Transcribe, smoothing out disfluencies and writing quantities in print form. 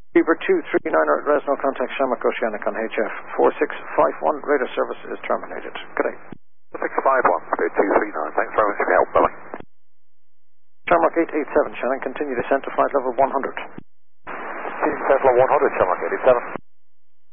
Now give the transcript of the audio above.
Beaver 239 res, no contact, Shamrock Oceanic on HF 4651, radar service is terminated. Good day. 4651, 239, thanks very much for your help, bye. Shamrock 887, Shannon, continue descent to flight level 100. Descent level 100, Shamrock 887.